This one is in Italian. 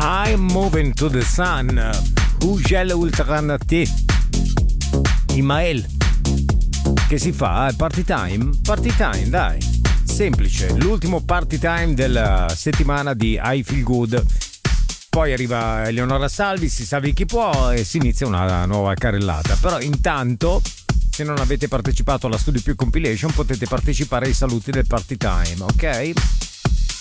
I'm moving to the sun. Ugel Ultranate. Imael. Che si fa? Party time? Party time, dai. Semplice. L'ultimo party time della settimana di I Feel Good. Poi arriva Eleonora Salvi, si sa chi può e si inizia una nuova carrellata. Però intanto, se non avete partecipato alla Studio Più Compilation, potete partecipare ai saluti del party time, ok?